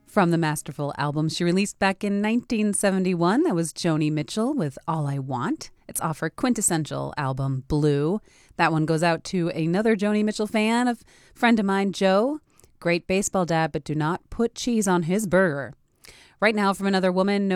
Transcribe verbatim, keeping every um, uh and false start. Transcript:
From the masterful album she released back in nineteen seventy-one, that was Joni Mitchell with All I Want. It's off her quintessential album, Blue. That one goes out to another Joni Mitchell fan, a friend of mine, Joe. Great baseball dad, but do not put cheese on his burger. Right now, from another woman,